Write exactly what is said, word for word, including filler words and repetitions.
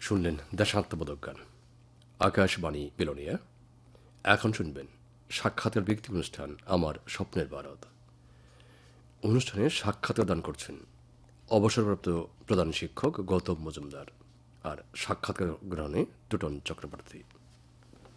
শুনলেন দেশাত্মবোধক গান। আকাশবাণী বিলোনিয়া। এখন শুনবেন সাক্ষাতের ব্যক্তি অনুষ্ঠান আমার স্বপ্নের ভারত। অনুষ্ঠানে সাক্ষাৎকার দান করছেন অবসরপ্রাপ্ত প্রধান শিক্ষক গৌতম মজুমদার, আর সাক্ষাৎকার গ্রহণে টুটন চক্রবর্তী।